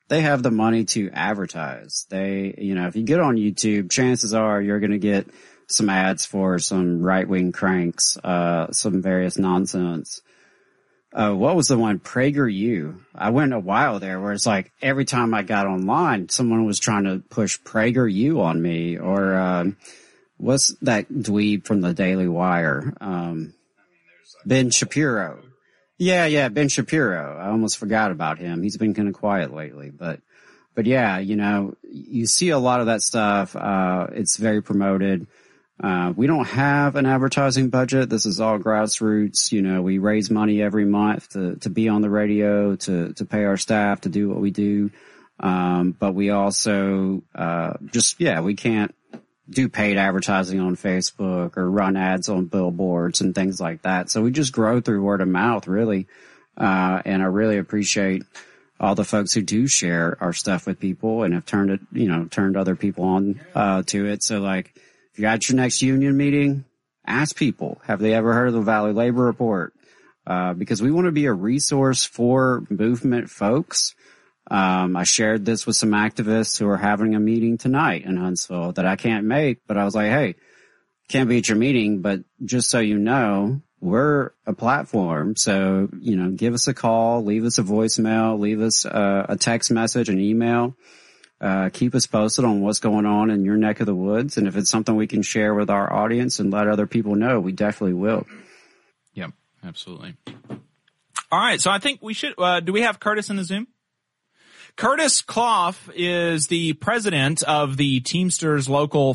they have the money to advertise. They, if you get on YouTube, chances are you're going to get some ads for some right-wing cranks, some various nonsense. What was the one? PragerU. I went a while there where it's like every time I got online, someone was trying to push PragerU on me, or what's that dweeb from the Daily Wire? Ben Shapiro. Yeah, Ben Shapiro. I almost forgot about him. He's been kind of quiet lately, but yeah, you see a lot of that stuff. It's very promoted. We don't have an advertising budget. This is all grassroots. We raise money every month to be on the radio, to pay our staff, to do what we do. But we also, we can't do paid advertising on Facebook or run ads on billboards and things like that. So we just grow through word of mouth, really. And I really appreciate all the folks who do share our stuff with people and have turned other people on, to it. So if you're at your next union meeting, ask people, have they ever heard of the Valley Labor Report? Because we want to be a resource for movement folks. I shared this with some activists who are having a meeting tonight in Huntsville that I can't make, but I was like, hey, can't be at your meeting, but just so you know, we're a platform. So, give us a call, leave us a voicemail, leave us a text message, an email. Keep us posted on what's going on in your neck of the woods. And if it's something we can share with our audience and let other people know, we definitely will. Yep, absolutely. All right. So I think we should, do we have Curtis in the Zoom? Curtis Clough is the president of the Teamsters Local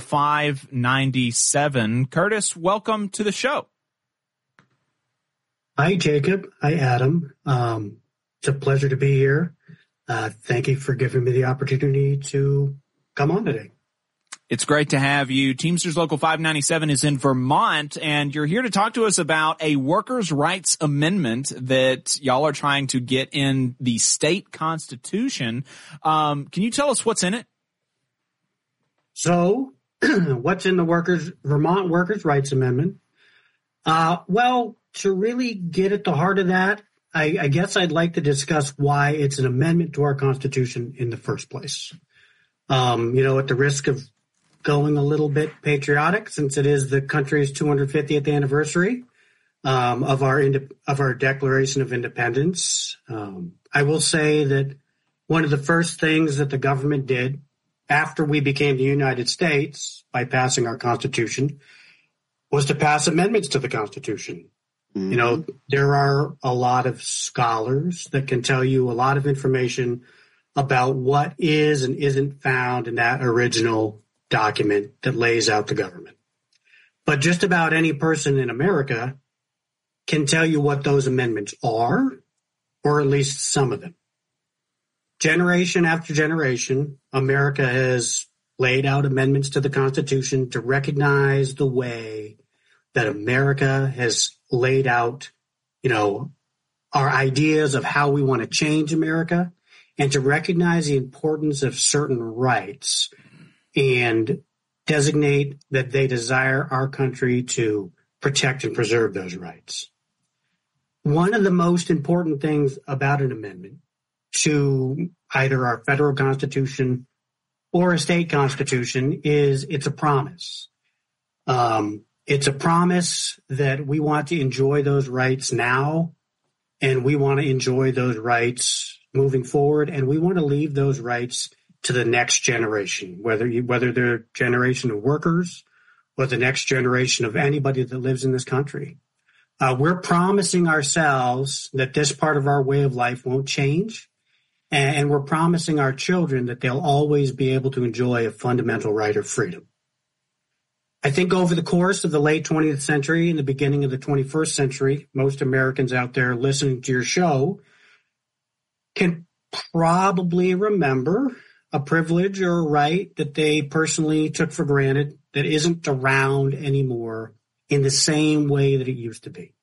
597. Curtis, welcome to the show. Hi, Jacob. Hi, Adam. It's a pleasure to be here. Thank you for giving me the opportunity to come on today. It's great to have you. Teamsters Local 597 is in Vermont, and you're here to talk to us about a workers' rights amendment that y'all are trying to get in the state constitution. Can you tell us what's in it? So, what's in the Vermont Workers' Rights Amendment? Well, to really get at the heart of that, I guess I'd like to discuss why it's an amendment to our Constitution in the first place. At the risk of going a little bit patriotic, since it is the country's 250th anniversary of our Declaration of Independence, I will say that one of the first things that the government did after we became the United States by passing our Constitution was to pass amendments to the Constitution. Mm-hmm. There are a lot of scholars that can tell you a lot of information about what is and isn't found in that original document that lays out the government. But just about any person in America can tell you what those amendments are, or at least some of them. Generation after generation, America has laid out amendments to the Constitution to recognize the way that America has laid out, our ideas of how we want to change America, and to recognize the importance of certain rights and designate that they desire our country to protect and preserve those rights. One of the most important things about an amendment to either our federal constitution or a state constitution is it's a promise. It's a promise that we want to enjoy those rights now, and we want to enjoy those rights moving forward, and we want to leave those rights to the next generation, whether they're a generation of workers or the next generation of anybody that lives in this country. We're promising ourselves that this part of our way of life won't change, and we're promising our children that they'll always be able to enjoy a fundamental right of freedom. I think over the course of the late 20th century and the beginning of the 21st century, most Americans out there listening to your show can probably remember a privilege or a right that they personally took for granted that isn't around anymore in the same way that it used to be.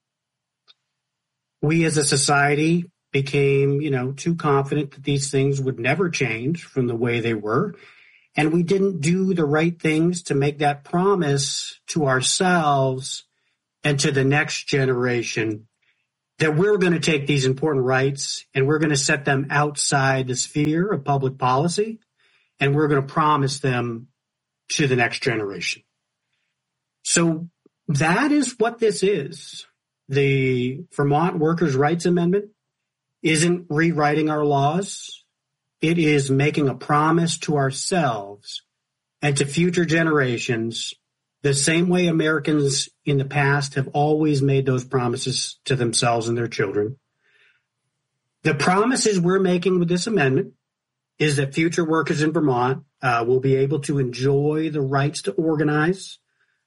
We as a society became, too confident that these things would never change from the way they were. And we didn't do the right things to make that promise to ourselves and to the next generation that we're going to take these important rights and we're going to set them outside the sphere of public policy, and we're going to promise them to the next generation. So that is what this is. The Vermont Workers' Rights Amendment isn't rewriting our laws. It is making a promise to ourselves and to future generations, the same way Americans in the past have always made those promises to themselves and their children. The promises we're making with this amendment is that future workers in Vermont will be able to enjoy the rights to organize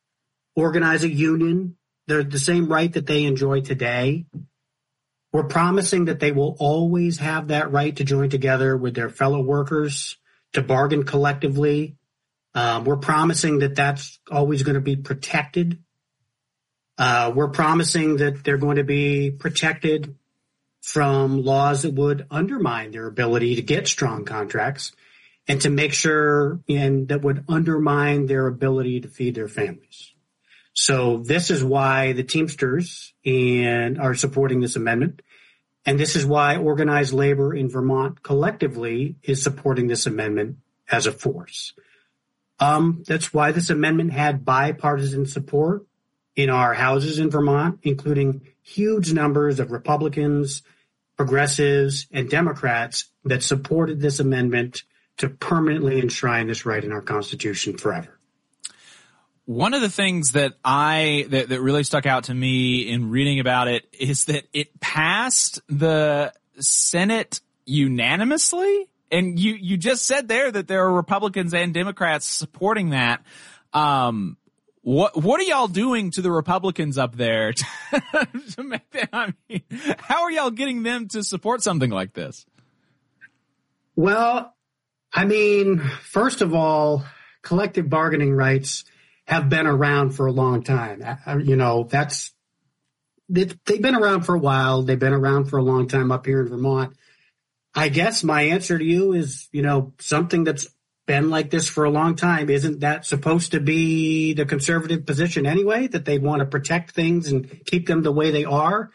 a union, the same right that they enjoy today. We're promising that they will always have that right to join together with their fellow workers, to bargain collectively. We're promising that that's always going to be protected. We're promising that they're going to be protected from laws that would undermine their ability to get strong contracts and to make sure and that would undermine their ability to feed their families. So this is why the Teamsters are supporting this amendment. And this is why organized labor in Vermont collectively is supporting this amendment as a force. That's why this amendment had bipartisan support in our houses in Vermont, including huge numbers of Republicans, progressives, and Democrats that supported this amendment to permanently enshrine this right in our Constitution forever. One of the things that that really stuck out to me in reading about it is that it passed the Senate unanimously. And you just said there that there are Republicans and Democrats supporting that. What are y'all doing to the Republicans up there to make that? I mean, how are y'all getting them to support something like this? Well, I mean, first of all, collective bargaining rights have been around for a long time. You know, they've been around for a while. They've been around for a long time up here in Vermont. I guess my answer to you is, you know, something that's been like this for a long time. Isn't that supposed to be the conservative position anyway, that they want to protect things and keep them the way they are?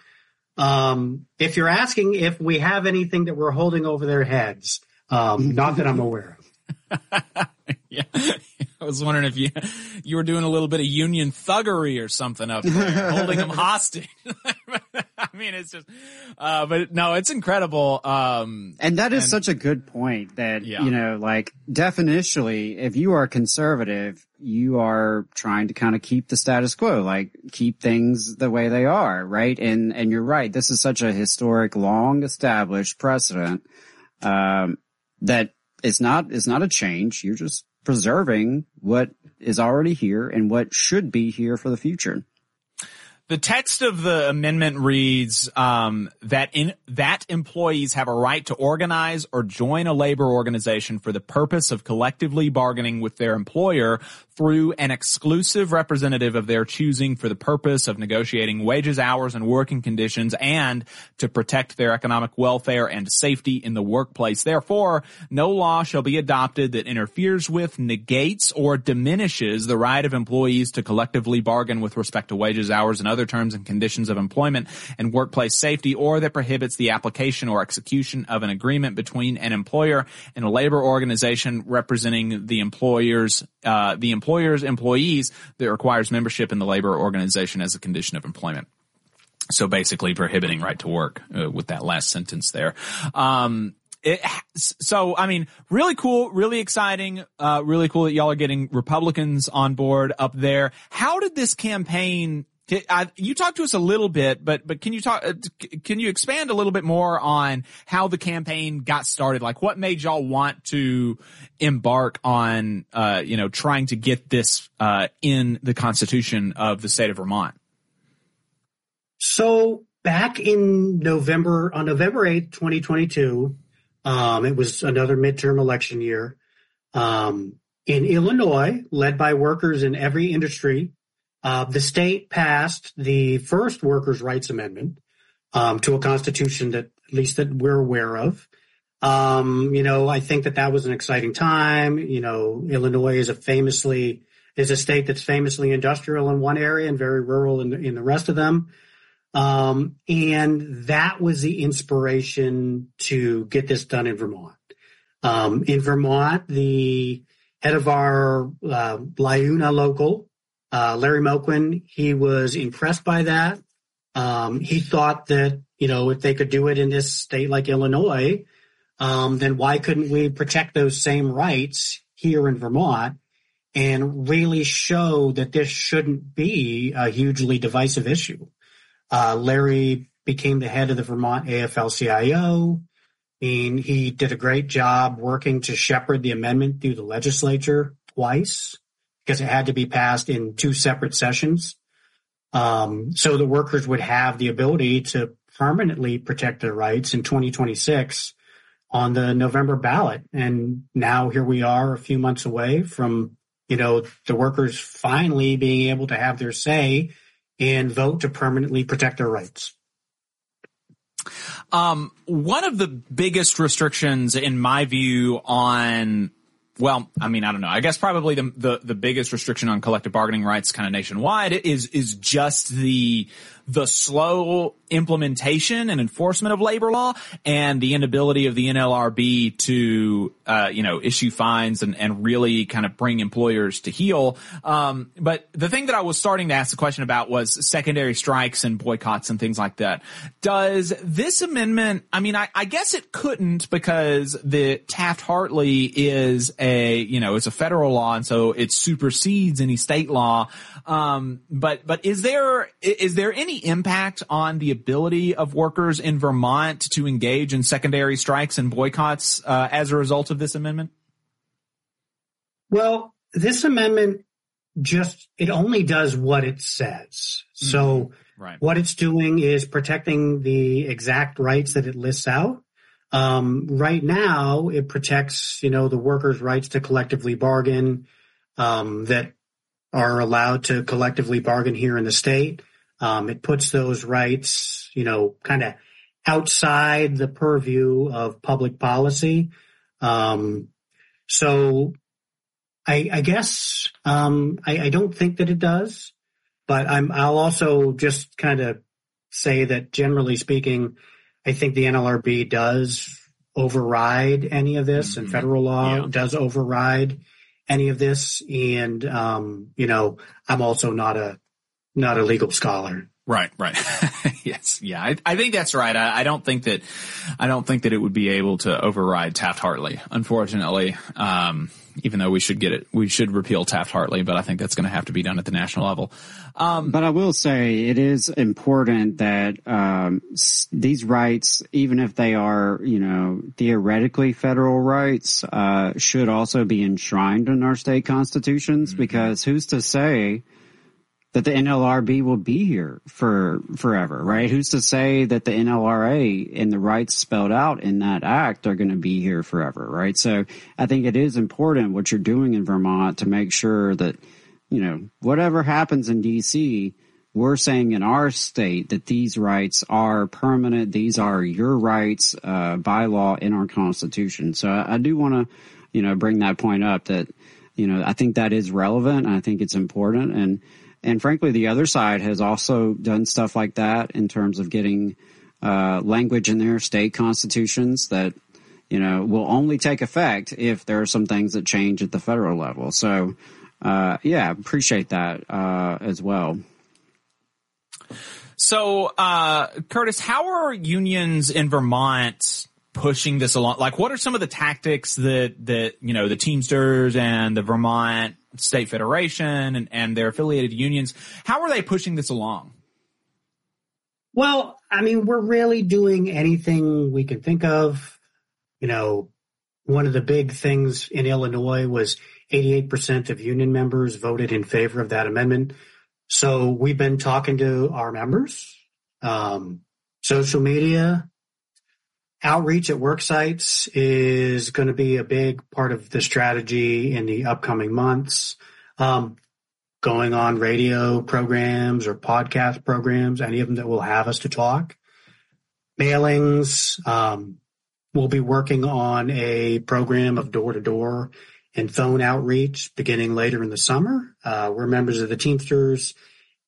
If you're asking if we have anything that we're holding over their heads, not that I'm aware of. Yeah. I was wondering if you were doing a little bit of union thuggery or something up there, holding them hostage. I mean, it's just, but no, it's incredible. And that is such a good point that, you know, like definitionally, if you are conservative, you are trying to kind of keep the status quo, like keep things the way they are, right? And you're right. This is such a historic, long established precedent, that it's not a change. You're just preserving what is already here and what should be here for the future. The text of the amendment reads that employees have a right to organize or join a labor organization for the purpose of collectively bargaining with their employer through an exclusive representative of their choosing for the purpose of negotiating wages, hours, and working conditions, and to protect their economic welfare and safety in the workplace. Therefore, no law shall be adopted that interferes with, negates, or diminishes the right of employees to collectively bargain with respect to wages, hours, and other terms and conditions of employment and workplace safety, or that prohibits the application or execution of an agreement between an employer and a labor organization representing the employer's employees that requires membership in the labor organization as a condition of employment. So basically prohibiting right to work with that last sentence there. So, I mean, really cool, really exciting, really cool that y'all are getting Republicans on board up there. How did this campaign, you talked to us a little bit, but can you expand a little bit more on how the campaign got started? Like what made y'all want to embark on, trying to get this, in the Constitution of the state of Vermont? So back on November 8th, 2022, it was another midterm election year, in Illinois, led by workers in every industry. The state passed the first Workers' Rights Amendment to a constitution that, at least that we're aware of. I think that was an exciting time. Illinois is a state that's famously industrial in one area and very rural in the rest of them. And that was the inspiration to get this done in Vermont. In Vermont, the head of our LiUNA local, Larry Moquin, he was impressed by that. He thought that, if they could do it in this state like Illinois, then why couldn't we protect those same rights here in Vermont and really show that this shouldn't be a hugely divisive issue? Larry became the head of the Vermont AFL-CIO, and he did a great job working to shepherd the amendment through the legislature twice because it had to be passed in 2 separate sessions. So the workers would have the ability to permanently protect their rights in 2026 on the November ballot. And now here we are a few months away from, the workers finally being able to have their say and vote to permanently protect their rights. One of the biggest restrictions in my view on, I don't know. I guess probably the biggest restriction on collective bargaining rights kind of nationwide is just the slow implementation and enforcement of labor law and the inability of the NLRB to, issue fines and really kind of bring employers to heel. But the thing that I was starting to ask the question about was secondary strikes and boycotts and things like that. Does this amendment, I guess it couldn't because the Taft-Hartley is it's a federal law and so it supersedes any state law. But is there any impact on the ability of workers in Vermont to engage in secondary strikes and boycotts as a result of this amendment? Well, this amendment it only does what it says. So What it's doing is protecting the exact rights that it lists out. Right now, it protects, the workers' rights to collectively bargain, that are allowed to collectively bargain here in the state. It puts those rights, kind of outside the purview of public policy. So I guess, I don't think that it does, but I'll also just kind of say that generally speaking, I think the NLRB does override any of this and federal law does override any of this. And, I'm also not a legal scholar. Right. Yes. Yeah. I think that's right. I don't think that it would be able to override Taft-Hartley, unfortunately. Even though we should repeal Taft-Hartley, but I think that's going to have to be done at the national level. But I will say it is important that, these rights, even if they are, theoretically federal rights, should also be enshrined in our state constitutions, because who's to say that the NLRB will be here for forever, right? Who's to say that the NLRA and the rights spelled out in that act are going to be here forever, right? So I think it is important what you're doing in Vermont to make sure that, whatever happens in D.C., we're saying in our state that these rights are permanent. These are your rights by law in our Constitution. So I do want to, bring that point up that, I think that is relevant. And I think it's important. And frankly, the other side has also done stuff like that in terms of getting language in their state constitutions that, will only take effect if there are some things that change at the federal level. So, appreciate that as well. So, Curtis, how are unions in Vermont pushing this along? Like, what are some of the tactics that the Teamsters and the Vermont State Federation and their affiliated unions, how are they pushing this along? Well, we're really doing anything we can think of. One of the big things in Illinois was 88% of union members voted in favor of that amendment. So we've been talking to our members, social media, outreach at work sites is going to be a big part of the strategy in the upcoming months. Going on radio programs or podcast programs, any of them that will have us to talk. Mailings. We'll be working on a program of door-to-door and phone outreach beginning later in the summer. We're members of the Teamsters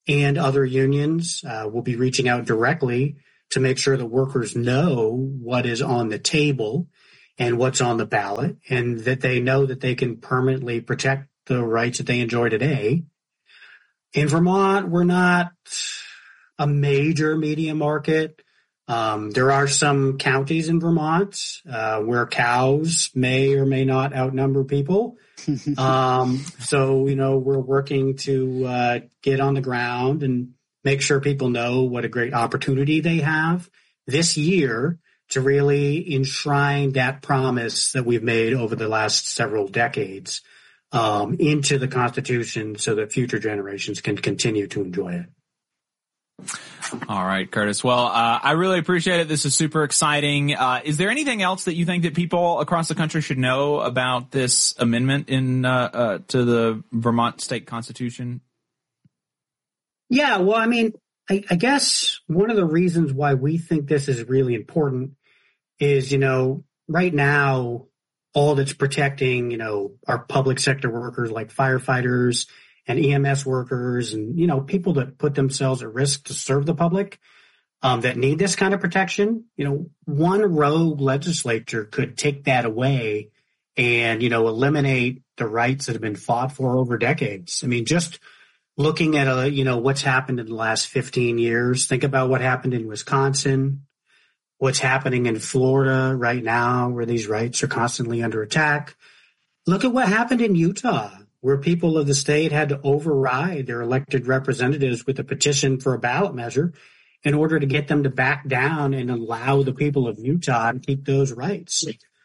and other unions will be reaching out directly to make sure the workers know what is on the table and what's on the ballot, and that they know that they can permanently protect the rights that they enjoy today. In Vermont, we're not a major media market. There are some counties in Vermont where cows may or may not outnumber people. So, we're working to get on the ground and make sure people know what a great opportunity they have this year to really enshrine that promise that we've made over the last several decades into the Constitution so that future generations can continue to enjoy it. All right, Curtis. Well, I really appreciate it. This is super exciting. Is there anything else that you think that people across the country should know about this amendment to the Vermont state constitution? Yeah, well, I guess one of the reasons why we think this is really important is, right now, all that's protecting, our public sector workers like firefighters and EMS workers and, people that put themselves at risk to serve the public that need this kind of protection. One rogue legislature could take that away and, eliminate the rights that have been fought for over decades. Just looking at, what's happened in the last 15 years, think about what happened in Wisconsin, what's happening in Florida right now, where these rights are constantly under attack. Look at what happened in Utah, where people of the state had to override their elected representatives with a petition for a ballot measure in order to get them to back down and allow the people of Utah to keep those rights.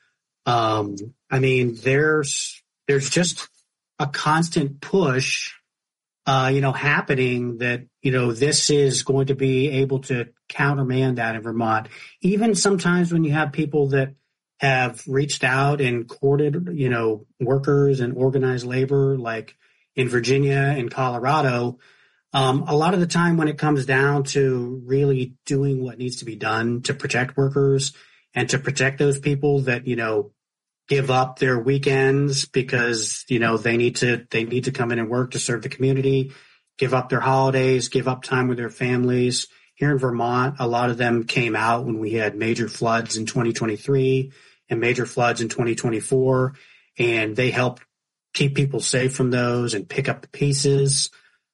There's just a constant push, happening that, this is going to be able to countermand that in Vermont. Even sometimes when you have people that have reached out and courted, workers and organized labor, like in Virginia and Colorado, a lot of the time when it comes down to really doing what needs to be done to protect workers and to protect those people that, give up their weekends because, they need to come in and work to serve the community, give up their holidays, give up time with their families. Here in Vermont, a lot of them came out when we had major floods in 2023 and major floods in 2024, and they helped keep people safe from those and pick up the pieces.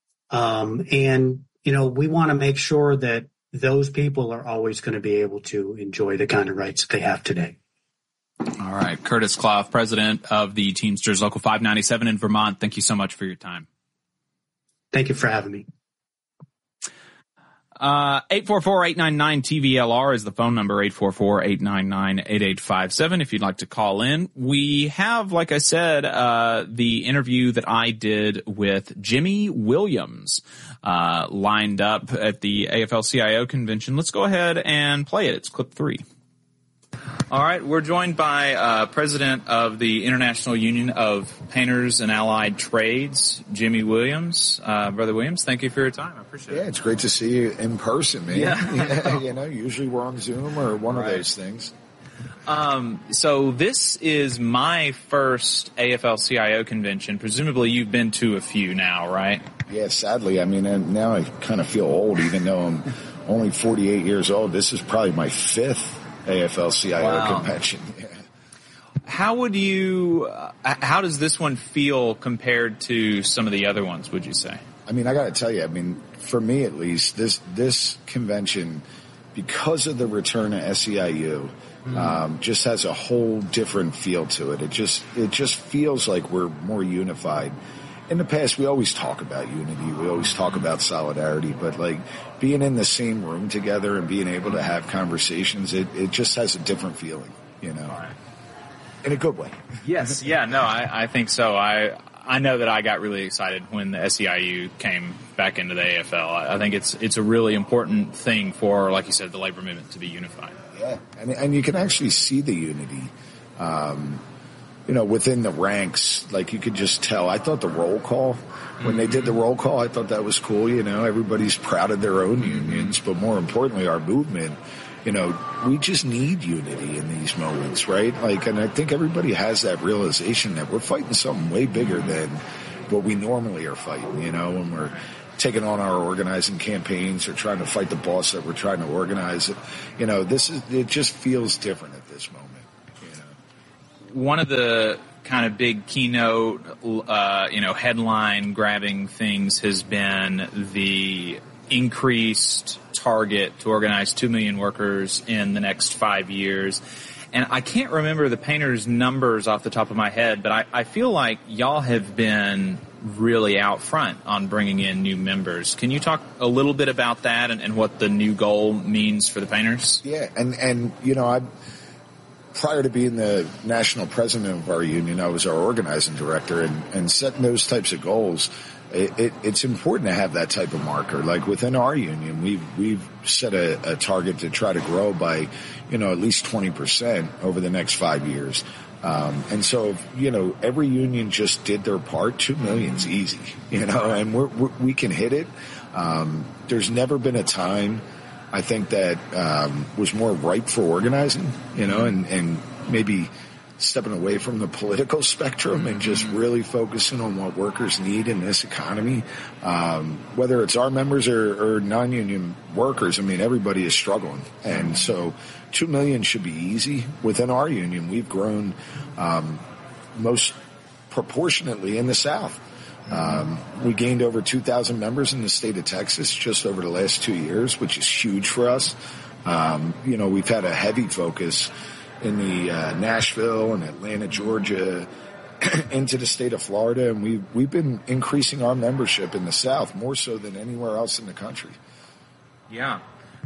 We want to make sure that those people are always going to be able to enjoy the kind of rights that they have today. All right. Curtis Clough, president of the Teamsters Local 597 in Vermont. Thank you so much for your time. Thank you for having me. 844-899-TVLR is the phone number, 844-899-8857 if you'd like to call in. We have, like I said, the interview that I did with Jimmy Williams lined up at the AFL-CIO convention. Let's go ahead and play it. It's clip 3. All right, we're joined by president of the International Union of Painters and Allied Trades, Jimmy Williams. Brother Williams, thank you for your time. I appreciate it. Yeah, it's great to see you in person, man. Yeah. Usually we're on Zoom or one of those things. So this is my first AFL-CIO convention. Presumably you've been to a few now, right? Yeah, sadly. Now I kind of feel old, even though I'm only 48 years old. This is probably my 5th AFL-CIO convention. Yeah. How does this one feel compared to some of the other ones, would you say? I got to tell you, for me at least, this convention, because of the return of SEIU, just has a whole different feel to it. It just feels like we're more unified. In the past, we always talk about unity. We always talk about solidarity, but being in the same room together and being able to have conversations, it just has a different feeling, Right. In a good way. Yes. Yeah, no, I think so. I know that I got really excited when the SEIU came back into the AFL. I think it's a really important thing for, like you said, the labor movement to be unified. Yeah. And you can actually see the unity, within the ranks. You could just tell. I thought the roll call, when they did the roll call, I thought that was cool. Everybody's proud of their own unions, but more importantly, our movement, we just need unity in these moments, right? And I think everybody has that realization that we're fighting something way bigger than what we normally are fighting, when we're taking on our organizing campaigns or trying to fight the boss that we're trying to organize. It just feels different at this moment. One of the kind of big keynote, headline grabbing things has been the increased target to organize 2 million workers in the next 5 years. And I can't remember the Painters numbers off the top of my head, but I feel like y'all have been really out front on bringing in new members. Can you talk a little bit about that and what the new goal means for the Painters? Yeah, and prior to being the national president of our union, I was our organizing director, and setting those types of goals, it's important to have that type of marker. Like within our union, we've set a target to try to grow by, at least 20% over the next 5 years. And so, every union just did their part. 2 million's easy, and we can hit it. There's never been a time, I think, that was more ripe for organizing, and maybe stepping away from the political spectrum and just really focusing on what workers need in this economy. Whether it's our members or non-union workers, everybody is struggling. And so 2 million should be easy. Within our union, we've grown most proportionately in the South. We gained over 2,000 members in the state of Texas just over the last 2 years, which is huge for us. We've had a heavy focus in the Nashville and Atlanta, Georgia, into the state of Florida, and we've been increasing our membership in the South more so than anywhere else in the country. Yeah.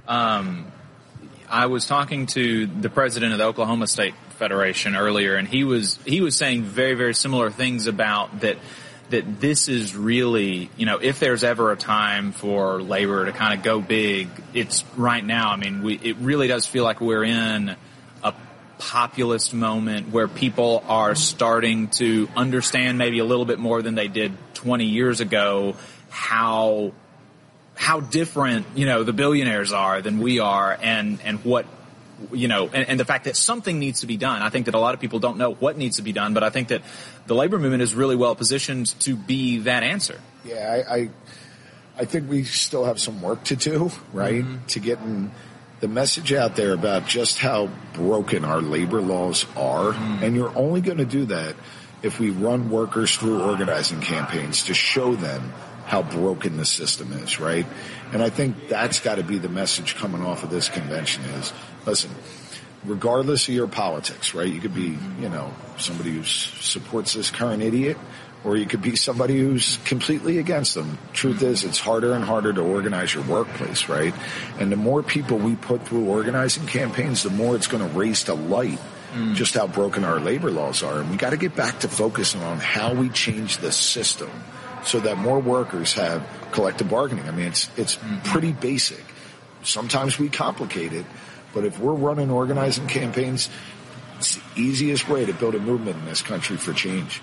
I was talking to the president of the Oklahoma State Federation earlier, and he was saying very, very similar things about that this is really, if there's ever a time for labor to kind of go big, it's right now. It really does feel like we're in a populist moment where people are starting to understand maybe a little bit more than they did 20 years ago how different, the billionaires are than we are, and what, and the fact that something needs to be done. I think that a lot of people don't know what needs to be done, but I think that the labor movement is really well positioned to be that answer. Yeah, I think we still have some work to do, right? Mm-hmm. To get the message out there about just how broken our labor laws are. Mm-hmm. And you're only going to do that if we run workers through organizing campaigns to show them how broken the system is, right? And I think that's got to be the message coming off of this convention is, listen, regardless of your politics, right? You could be, somebody who supports this current idiot, or you could be somebody who's completely against them. Truth is, it's harder and harder to organize your workplace, right? And the more people we put through organizing campaigns, the more it's going to raise to light just how broken our labor laws are. And we got to get back to focusing on how we change the system so that more workers have collective bargaining. It's pretty basic. Sometimes we complicate it, but if we're running organizing campaigns, it's the easiest way to build a movement in this country for change.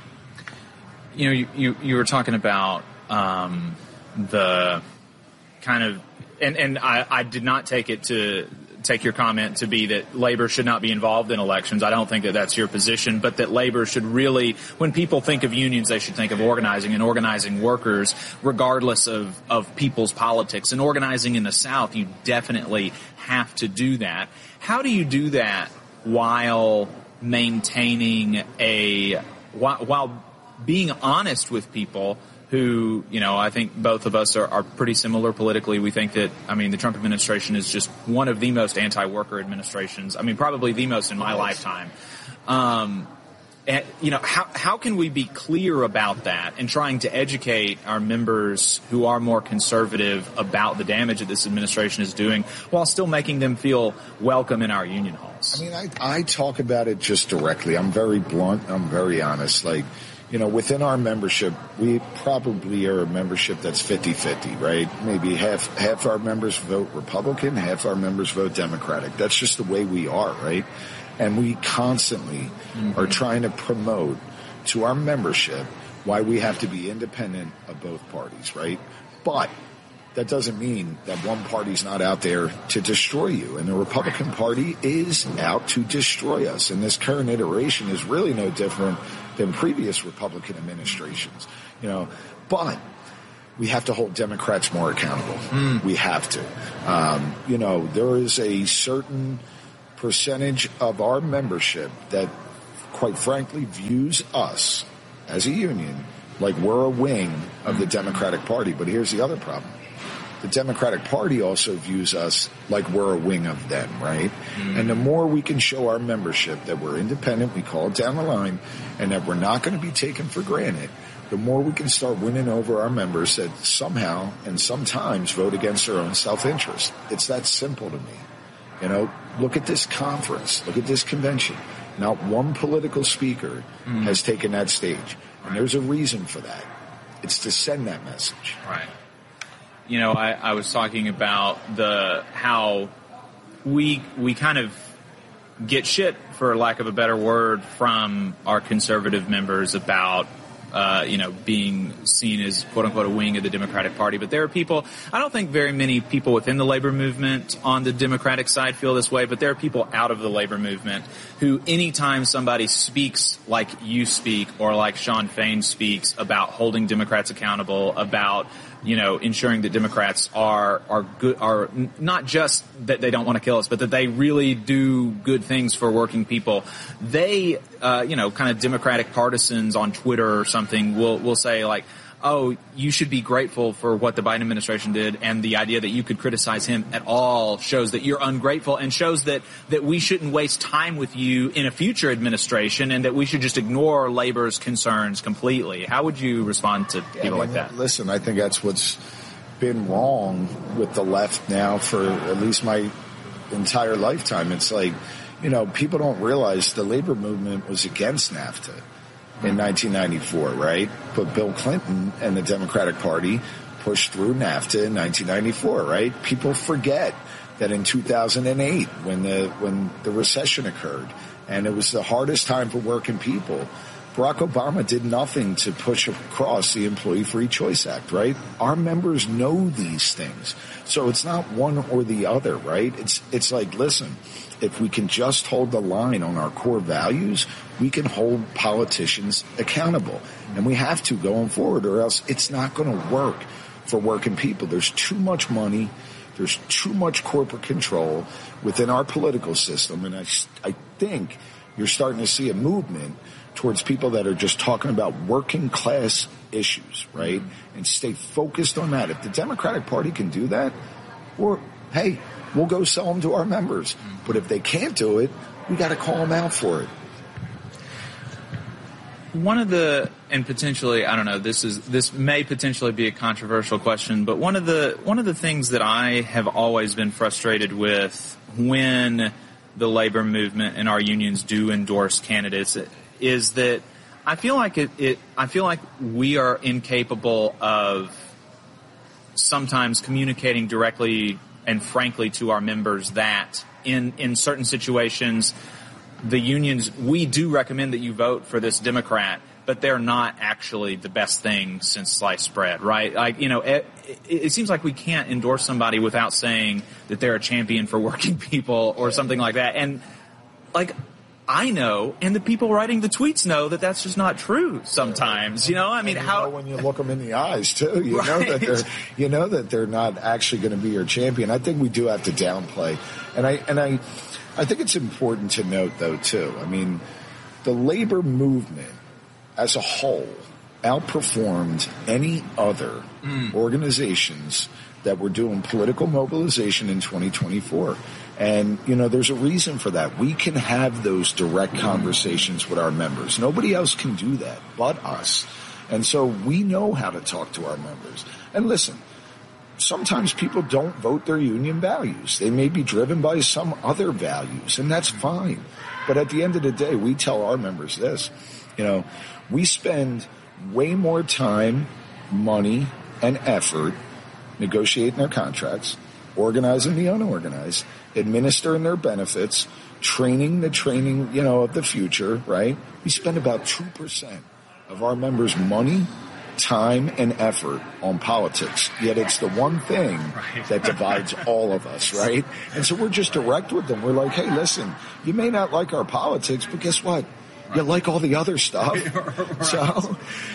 You were talking about the kind of, and I did not take your comment to be that labor should not be involved in elections. I don't think that that's your position, but that labor should really, when people think of unions, they should think of organizing and organizing workers regardless of people's politics. And organizing in the South, you definitely have to do that. How do you do that while maintaining while being honest with people who, I think both of us are pretty similar politically. We think that, the Trump administration is just one of the most anti-worker administrations. Probably the most in my lifetime. And, how can we be clear about that and trying to educate our members who are more conservative about the damage that this administration is doing while still making them feel welcome in our union halls? I talk about it just directly. I'm very blunt. I'm very honest. Within our membership, we probably are a membership that's 50-50, right? Maybe half our members vote Republican, half our members vote Democratic. That's just the way we are, right? And we constantly are trying to promote to our membership why we have to be independent of both parties, right? But that doesn't mean that one party's not out there to destroy you. And the Republican Party is out to destroy us. And this current iteration is really no different than previous Republican administrations, But we have to hold Democrats more accountable. We have to. There is a certain percentage of our membership that, quite frankly, views us as a union like we're a wing of the Democratic Party. But here's the other problem. The Democratic Party also views us like we're a wing of them, right? And the more we can show our membership that we're independent, we call it down the line, and that we're not going to be taken for granted, the more we can start winning over our members that somehow and sometimes vote against their own self-interest. It's that simple to me. Look at this conference. Look at this convention. Not one political speaker has taken that stage. And there's a reason for that. It's to send that message. Right. I was talking about how we kind of get shit, for lack of a better word, from our conservative members about being seen as quote unquote a wing of the Democratic Party. But there are people, I don't think very many people within the labor movement on the Democratic side feel this way, but there are people out of the labor movement who, anytime somebody speaks like you speak or like Shawn Fain speaks about holding Democrats accountable, about ensuring that Democrats are good, are not just that they don't want to kill us, but that they really do good things for working people. They, kind of Democratic partisans on Twitter or something will say like, oh, you should be grateful for what the Biden administration did, and the idea that you could criticize him at all shows that you're ungrateful and shows that we shouldn't waste time with you in a future administration and that we should just ignore labor's concerns completely. How would you respond to people like that? Listen, I think that's what's been wrong with the left now for at least my entire lifetime. It's like, people don't realize the labor movement was against NAFTA in 1994, right? But Bill Clinton and the Democratic Party pushed through NAFTA in 1994, right? People forget that in 2008, when the recession occurred, and it was the hardest time for working people, Barack Obama did nothing to push across the Employee Free Choice Act, right? Our members know these things. So it's not one or the other, right? It's like, listen, if we can just hold the line on our core values, we can hold politicians accountable. And we have to going forward, or else it's not going to work for working people. There's too much money. There's too much corporate control within our political system. And I think you're starting to see a movement towards people that are just talking about working class issues, right? And stay focused on that. If the Democratic Party can do that, or, hey, we'll go sell them to our members. But if they can't do it, we got to call them out for it. One of the, and potentially, I don't know, this may potentially be a controversial question, but one of the things that I have always been frustrated with when the labor movement and our unions do endorse candidates is that I feel like I feel like we are incapable of sometimes communicating directly and frankly to our members that in certain situations, the unions, we do recommend that you vote for this Democrat, but they're not actually the best thing since sliced bread, right? Like, it seems like we can't endorse somebody without saying that they're a champion for working people or something like that. And like, I know, and the people writing the tweets know that that's just not true sometimes. I mean, how when you look them in the eyes too, you know that they're not actually going to be your champion. I think we do have to downplay, and I think it's important to note though too. I mean, the labor movement as a whole outperformed any other organizations that were doing political mobilization in 2024. And, there's a reason for that. We can have those direct conversations with our members. Nobody else can do that but us. And so we know how to talk to our members. And listen, sometimes people don't vote their union values. They may be driven by some other values, and that's fine. But at the end of the day, we tell our members this, we spend way more time, money, and effort negotiating their contracts, organizing the unorganized, administering their benefits, training the training, of the future, right? We spend about 2% of our members' money, time, and effort on politics. Yet it's the one thing that divides all of us, right? And so we're just direct with them. We're like, hey, listen, you may not like our politics, but guess what? You like all the other stuff. So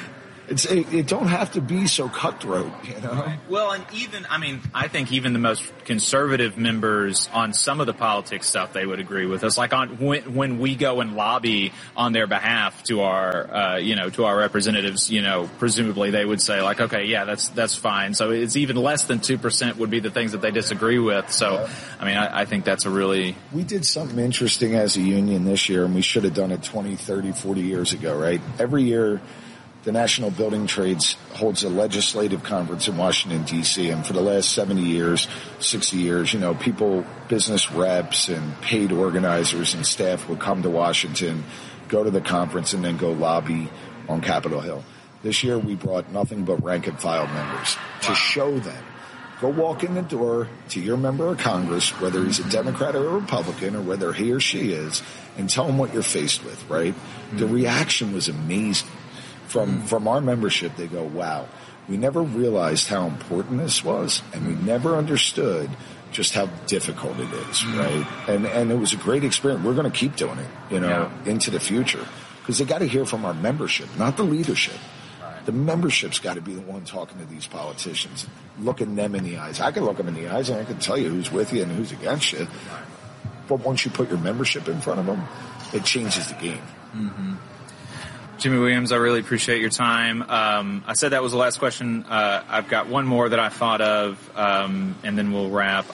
It don't have to be so cutthroat, you know? Right. Well, and I think even the most conservative members on some of the politics stuff, they would agree with us. Like when we go and lobby on their behalf to our, to our representatives, presumably they would say like, okay, yeah, that's fine. So it's even less than 2% would be the things that they disagree with. So, I think that's we did something interesting as a union this year, and we should have done it 20, 30, 40 years ago, right? Every year, the National Building Trades holds a legislative conference in Washington, D.C., and for the last 70 years, 60 years, people, business reps and paid organizers and staff would come to Washington, go to the conference, and then go lobby on Capitol Hill. This year, we brought nothing but rank and file members to show them. Go walk in the door to your member of Congress, whether he's a Democrat or a Republican or whether he or she is, and tell him what you're faced with, right? Mm-hmm. The reaction was amazing. From our membership, they go, wow, we never realized how important this was, and we never understood just how difficult it is, right? And it was a great experience. We're going to keep doing it, into the future, because they got to hear from our membership, not the leadership. Right. The membership's got to be the one talking to these politicians, looking them in the eyes. I can look them in the eyes, and I can tell you who's with you and who's against you. Right. But once you put your membership in front of them, it changes the game. Mm-hmm. Jimmy Williams, I really appreciate your time. I said that was the last question. I've got one more that I thought of, and then we'll wrap.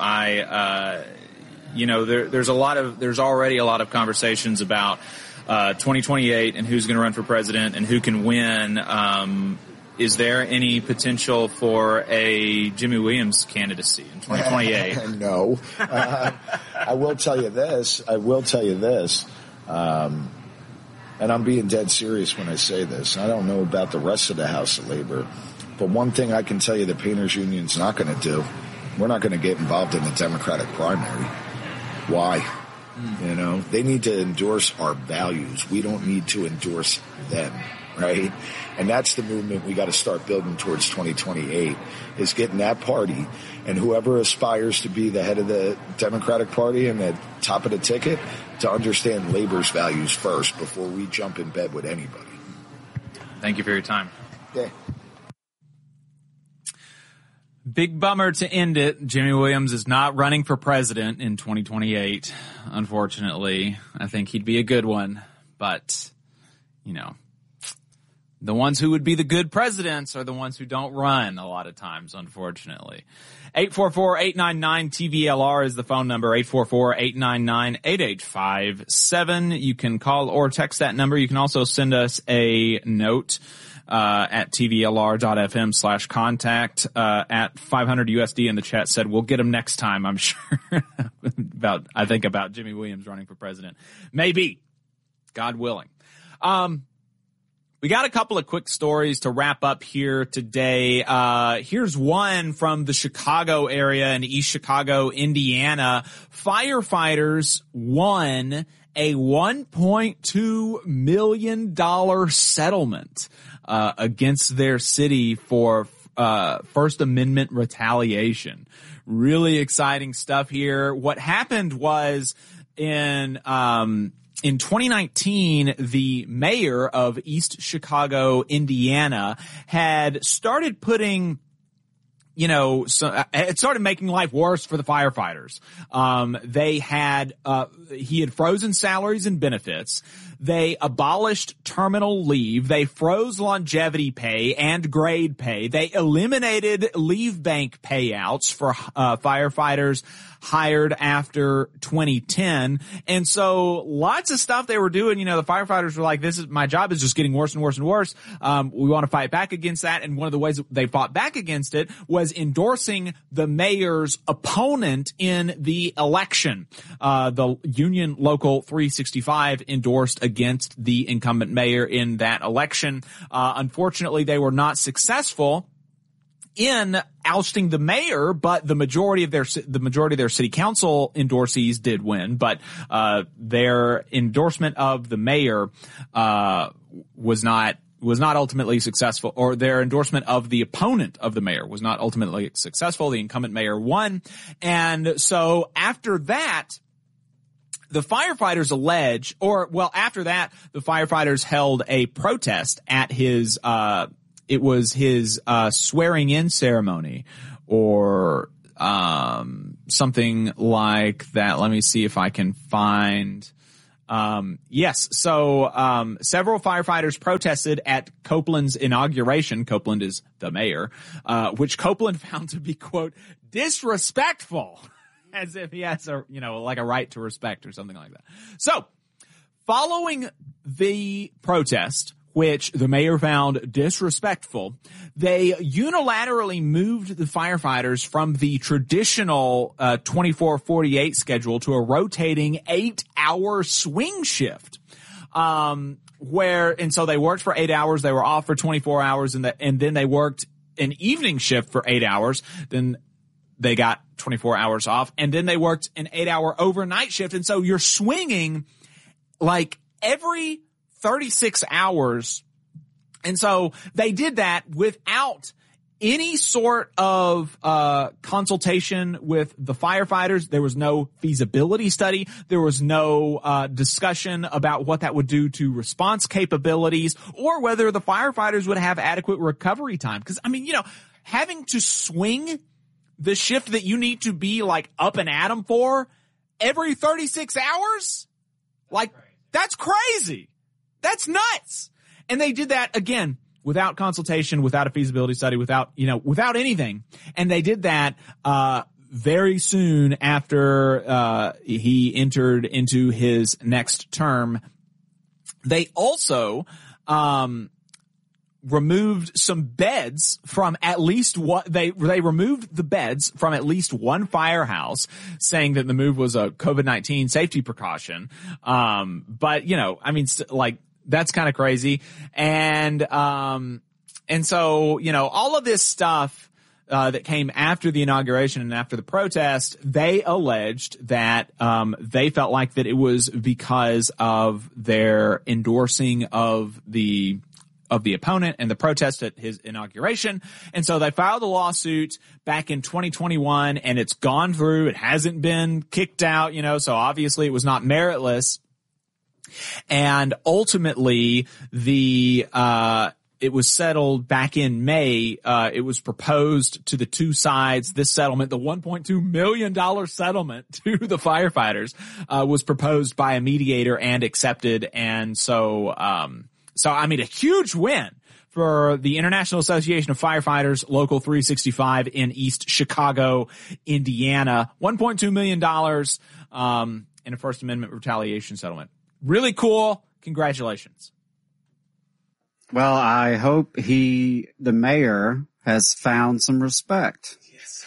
There's already a lot of conversations about 2028 and who's going to run for president and who can win. Is there any potential for a Jimmy Williams candidacy in 2028? No. I will tell you this. And I'm being dead serious when I say this. I don't know about the rest of the House of Labor, but one thing I can tell you the Painters Union's not going to do, we're not going to get involved in the Democratic primary. Why? They need to endorse our values. We don't need to endorse them, right? And that's the movement we got to start building towards 2028, is getting that party, and whoever aspires to be the head of the Democratic Party and the top of the ticket, to understand labor's values first before we jump in bed with anybody. Thank you for your time. Yeah. Big bummer to end it. Jimmy Williams is not running for president in 2028, unfortunately. I think he'd be a good one, but, the ones who would be the good presidents are the ones who don't run a lot of times, unfortunately. 844-899-TVLR is the phone number, 844-899-8857. You can call or text that number. You can also send us a note at tvlr.fm/contact at 500 USD in the chat said, we'll get him next time, I'm sure, about Jimmy Williams running for president. Maybe. God willing. We got a couple of quick stories to wrap up here today. Here's one from the Chicago area in East Chicago, Indiana. Firefighters won a $1.2 million settlement against their city for First Amendment retaliation. Really exciting stuff here. What happened was in 2019, the mayor of East Chicago, Indiana, had started putting, it started making life worse for the firefighters. He had frozen salaries and benefits. They abolished terminal leave. They froze longevity pay and grade pay. They eliminated leave bank payouts for firefighters hired after 2010. And so lots of stuff they were doing. The firefighters were like, my job is just getting worse and worse and worse. We want to fight back against that. And one of the ways they fought back against it was endorsing the mayor's opponent in the election. The Union Local 365 endorsed against the incumbent mayor in that election. Unfortunately, they were not successful in ousting the mayor, but the majority of their city council endorsees did win. But their endorsement of the mayor was not ultimately successful, or their endorsement of the opponent of the mayor was not ultimately successful. The incumbent mayor won, and so after that, the firefighters after that, the firefighters held a protest at his it was his swearing in ceremony or something like that. Let me see if I can find. Yes. So, several firefighters protested at Copeland's inauguration. Copeland is the mayor, which Copeland found to be, quote, disrespectful, as if he has a, like a right to respect or something like that. So, following the protest, which the mayor found disrespectful, they unilaterally moved the firefighters from the traditional 24-48 schedule to a rotating 8-hour swing shift. And so they worked for 8 hours, they were off for 24 hours, and then they worked an evening shift for 8 hours, then they got 24 hours off, and then they worked an 8-hour overnight shift. And so you're swinging like every 36 hours. And so they did that without any sort of consultation with the firefighters. There was no feasibility study. There was no discussion about what that would do to response capabilities or whether the firefighters would have adequate recovery time. Because, having to swing the shift that you need to be like up and at 'em for every 36 hours, like that's crazy. That's nuts. And they did that again without consultation, without a feasibility study, without anything. And they did that, very soon after, he entered into his next term. They also, removed some beds from at least they removed the beds from at least one firehouse, saying that the move was a COVID-19 safety precaution. But that's kind of crazy. And so, all of this stuff, that came after the inauguration and after the protest, they alleged that, they felt like that it was because of their endorsing of the opponent and the protest at his inauguration. And so they filed a lawsuit back in 2021 and it's gone through. It hasn't been kicked out, so obviously it was not meritless. And ultimately it was settled back in May. It was proposed to the two sides. This settlement, the $1.2 million settlement to the firefighters, was proposed by a mediator and accepted. And so, a huge win for the International Association of Firefighters, Local 365 in East Chicago, Indiana. $1.2 million, in a First Amendment retaliation settlement. Really cool. Congratulations. Well, I hope the mayor has found some respect. Yes.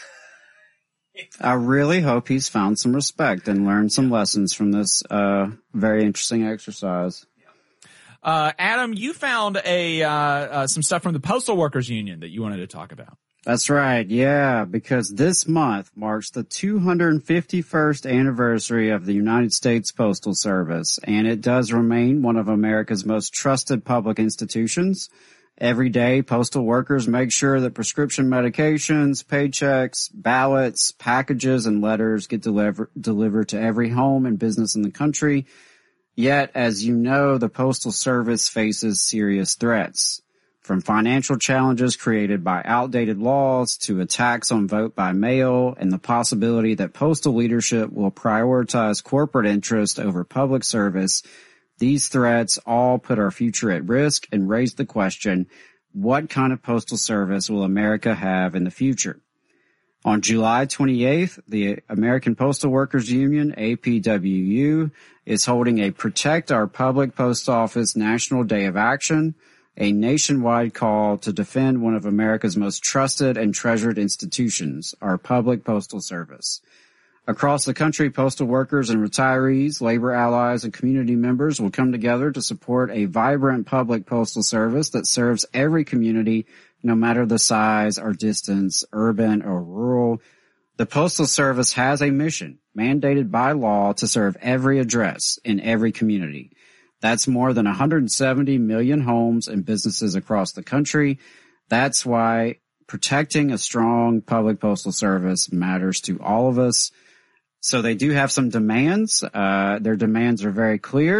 I really hope he's found some respect and learned some lessons from this, very interesting exercise. Adam, you found some stuff from the Postal Workers Union that you wanted to talk about. That's right. Yeah, because this month marks the 251st anniversary of the United States Postal Service, and it does remain one of America's most trusted public institutions. Every day, postal workers make sure that prescription medications, paychecks, ballots, packages, and letters get delivered to every home and business in the country. Yet, as you know, the Postal Service faces serious threats. From financial challenges created by outdated laws to attacks on vote by mail and the possibility that postal leadership will prioritize corporate interest over public service, these threats all put our future at risk and raise the question, what kind of postal service will America have in the future? On July 28th, the American Postal Workers Union, APWU, is holding a Protect Our Public Post Office National Day of Action, a nationwide call to defend one of America's most trusted and treasured institutions, our public postal service. Across the country, postal workers and retirees, labor allies, and community members will come together to support a vibrant public postal service that serves every community, no matter the size or distance, urban or rural. The Postal Service has a mission mandated by law to serve every address in every community. That's more than 170 million homes and businesses across the country. That's why protecting a strong public postal service matters to all of us. So they do have some demands. Their demands are very clear.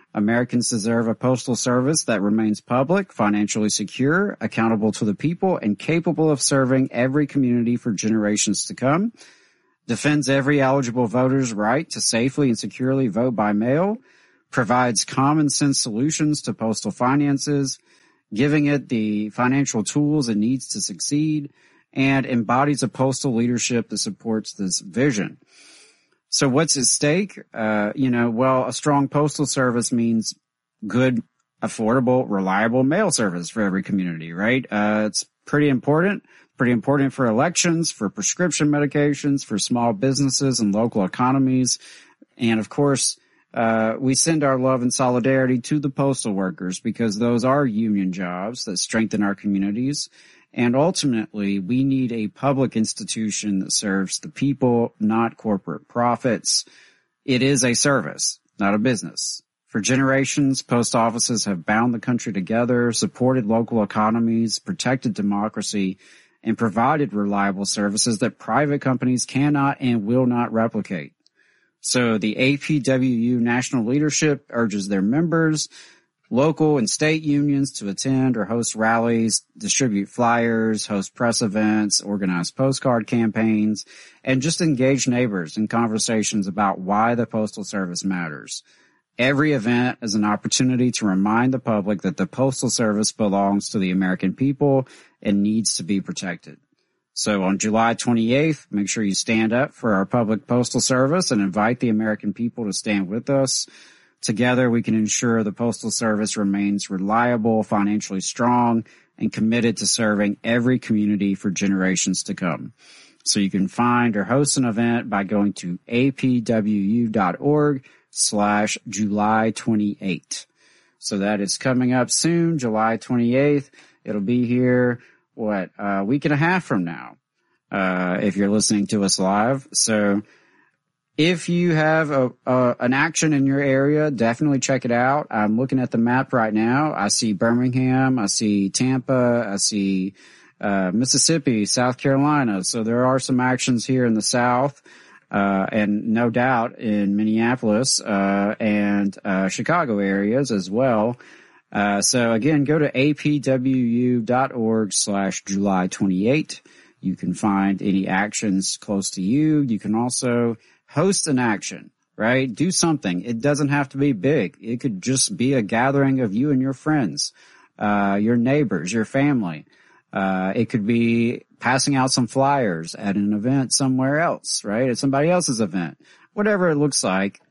Americans deserve a postal service that remains public, financially secure, accountable to the people, and capable of serving every community for generations to come. Defends every eligible voter's right to safely and securely vote by mail. Provides common sense solutions to postal finances, giving it the financial tools it needs to succeed, and embodies a postal leadership that supports this vision. So what's at stake? A strong postal service means good, affordable, reliable mail service for every community, right? It's pretty important for elections, for prescription medications, for small businesses and local economies. And of course, we send our love and solidarity to the postal workers because those are union jobs that strengthen our communities. And ultimately, we need a public institution that serves the people, not corporate profits. It is a service, not a business. For generations, post offices have bound the country together, supported local economies, protected democracy, and provided reliable services that private companies cannot and will not replicate. So the APWU national leadership urges their members, local and state unions to attend or host rallies, distribute flyers, host press events, organize postcard campaigns, and just engage neighbors in conversations about why the Postal Service matters. Every event is an opportunity to remind the public that the Postal Service belongs to the American people and needs to be protected. So on July 28th, make sure you stand up for our public postal service and invite the American people to stand with us. Together, we can ensure the Postal Service remains reliable, financially strong, and committed to serving every community for generations to come. So you can find or host an event by going to apwu.org/July 28. So that is coming up soon, July 28th. It'll be here, a week and a half from now, if you're listening to us live. So if you have an action in your area, definitely check it out. I'm looking at the map right now. I see Birmingham. I see Tampa. I see Mississippi, South Carolina. So there are some actions here in the South, and no doubt in Minneapolis and Chicago areas as well. So again, go to apwu.org/July 28. You can find any actions close to you. You can also host an action, right? Do something. It doesn't have to be big. It could just be a gathering of you and your friends, your neighbors, your family. It could be passing out some flyers at an event somewhere else, right? At somebody else's event. Whatever it looks like,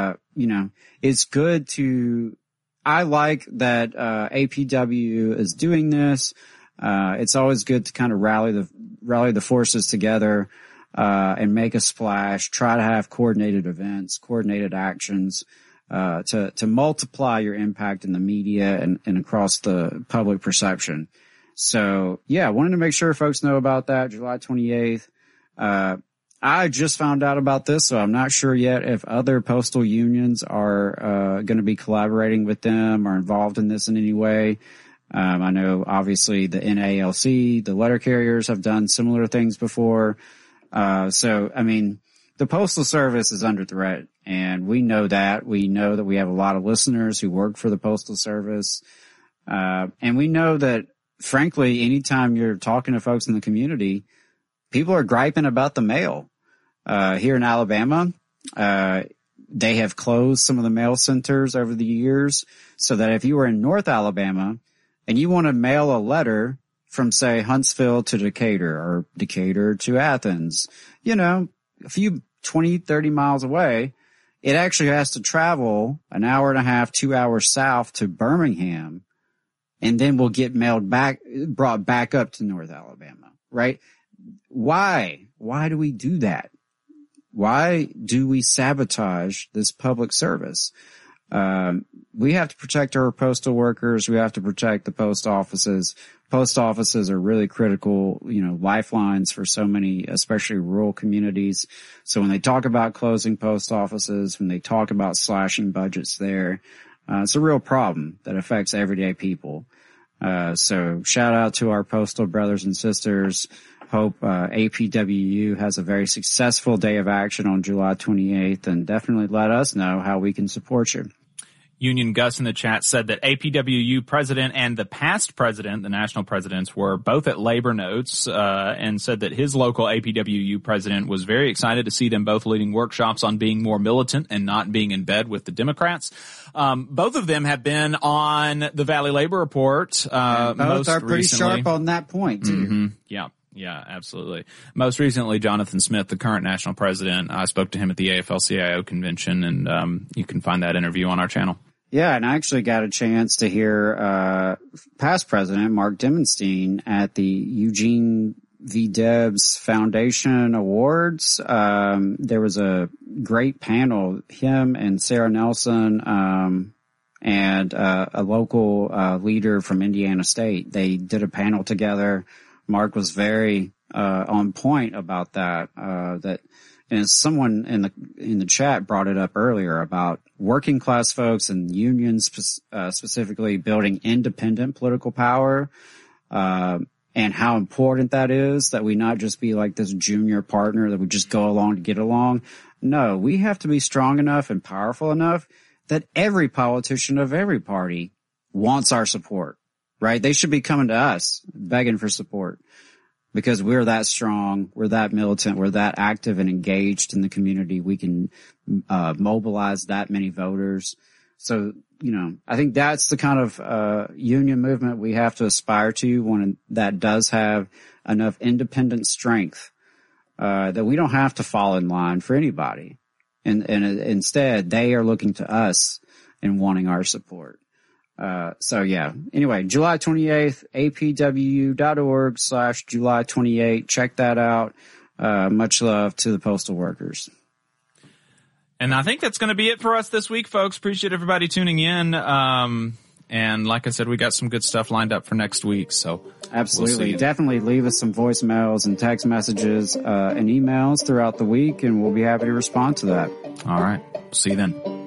it's good to, I like that, APW is doing this. It's always good to kind of rally the forces together, and make a splash, try to have coordinated events, coordinated actions, to multiply your impact in the media and across the public perception. So yeah, I wanted to make sure folks know about that, July 28th. I just found out about this, so I'm not sure yet if other postal unions are going to be collaborating with them or involved in this in any way. I know obviously the NALC, the letter carriers have done similar things before. The Postal Service is under threat, and we know that. We know that we have a lot of listeners who work for the Postal Service. And we know that, frankly, anytime you're talking to folks in the community, people are griping about the mail. Here in Alabama, they have closed some of the mail centers over the years so that if you were in North Alabama and you want to mail a letter from, say, Huntsville to Decatur or Decatur to Athens, a few 20, 30 miles away, it actually has to travel an hour and a half, 2 hours south to Birmingham, and then will get brought back up to North Alabama, right? Why? Why do we do that? Why do we sabotage this public service? We have to protect our postal workers. We have to protect the post offices. Post offices are really critical, lifelines for so many, especially rural communities. So when they talk about closing post offices, when they talk about slashing budgets there, it's a real problem that affects everyday people. So shout out to our postal brothers and sisters. Hope APWU has a very successful day of action on July 28th, and definitely let us know how we can support you. Union Gus in the chat said that APWU president and the past president, the national presidents, were both at labor notes, and said that his local APWU president was very excited to see them both leading workshops on being more militant and not being in bed with the Democrats. Both of them have been on the Valley Labor Report. Both are pretty sharp on that point too. Mm-hmm. Yeah, absolutely. Most recently, Jonathan Smith, the current national president, I spoke to him at the AFL-CIO convention, and you can find that interview on our channel. Yeah, and I actually got a chance to hear past president Mark Dimmonstein at the Eugene V. Debs Foundation Awards. There was a great panel, him and Sarah Nelson, and a local leader from Indiana State. They did a panel together. Mark was very on point about that. And someone in the chat brought it up earlier about working class folks and unions specifically building independent political power, and how important that is, that we not just be like this junior partner that we just go along to get along. No, we have to be strong enough and powerful enough that every politician of every party wants our support, right? They should be coming to us begging for support. Because we're that strong, we're that militant, we're that active and engaged in the community. We can mobilize that many voters. So, I think that's the kind of union movement we have to aspire to, one that does have enough independent strength that we don't have to fall in line for anybody. And instead, they are looking to us and wanting our support. Anyway, July 28th, apwu.org/July 28. Check that out. Much love to the postal workers. And I think that's going to be it for us this week, folks. Appreciate everybody tuning in. And like I said, we got some good stuff lined up for next week. So absolutely. Definitely leave us some voicemails and text messages, and emails throughout the week, and we'll be happy to respond to that. All right. See you then.